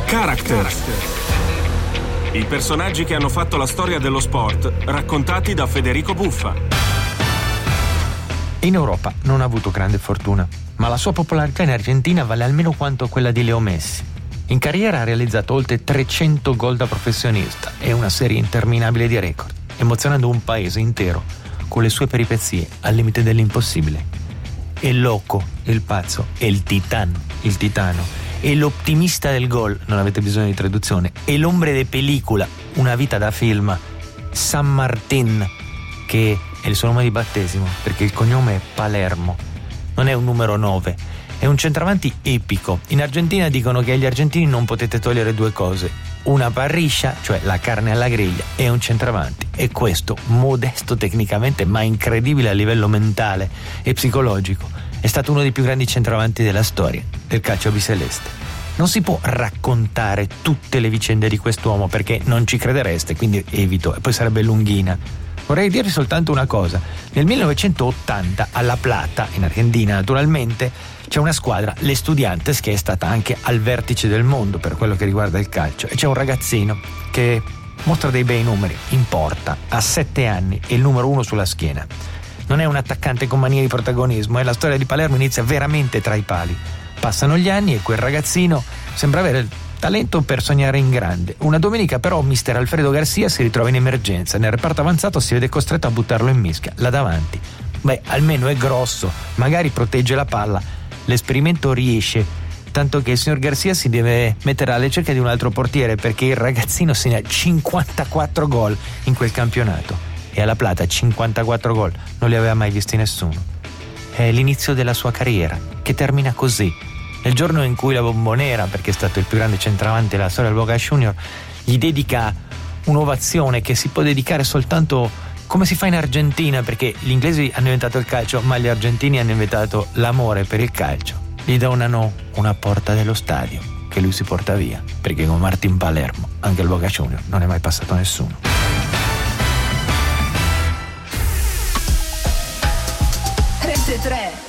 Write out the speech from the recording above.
Character. I personaggi che hanno fatto la storia dello sport, raccontati da Federico Buffa. In Europa non ha avuto grande fortuna, ma la sua popolarità in Argentina vale almeno quanto quella di Leo Messi. In carriera ha realizzato oltre 300 gol da professionista e una serie interminabile di record, emozionando un paese intero con le sue peripezie al limite dell'impossibile. È loco, il pazzo, è il titano, è l'ottimista del gol, non avete bisogno di traduzione, è l'ombre de pellicola, una vita da film, San Martín, che è il suo nome di battesimo, perché il cognome è Palermo, non è un numero 9. È un centravanti epico. In Argentina dicono che agli argentini non potete togliere due cose: una parriccia, cioè la carne alla griglia, e un centravanti. E questo, modesto tecnicamente ma incredibile a livello mentale e psicologico, è stato uno dei più grandi centravanti della storia del calcio biceleste. Non si può raccontare tutte le vicende di quest'uomo perché non ci credereste, quindi evito, e poi sarebbe lunghina. Vorrei dirvi soltanto una cosa: nel 1980 a La Plata, in Argentina naturalmente, c'è una squadra, l'Estudiantes, che è stata anche al vertice del mondo per quello che riguarda il calcio, e c'è un ragazzino che mostra dei bei numeri in porta, a 7 anni e il numero 1 sulla schiena. Non è un attaccante con mania di protagonismo, e la storia di Palermo inizia veramente tra i pali. Passano gli anni e quel ragazzino sembra avere il talento per sognare in grande. Una domenica però mister Alfredo Garcia si ritrova in emergenza, nel reparto avanzato si vede costretto a buttarlo in mischia, là davanti. Beh, almeno è grosso, magari protegge la palla. L'esperimento riesce, tanto che il signor Garcia si deve mettere alla ricerca di un altro portiere, perché il ragazzino segna 54 gol in quel campionato, e alla Plata 54 gol non li aveva mai visti nessuno. È l'inizio della sua carriera, che termina così, nel giorno in cui la Bombonera, perché è stato il più grande centravanti della storia del Boca Junior, gli dedica un'ovazione che si può dedicare soltanto come si fa in Argentina, perché gli inglesi hanno inventato il calcio, ma gli argentini hanno inventato l'amore per il calcio. Gli donano una porta dello stadio che lui si porta via, perché con Martin Palermo anche il Boca Junior non è mai passato nessuno. Rete 3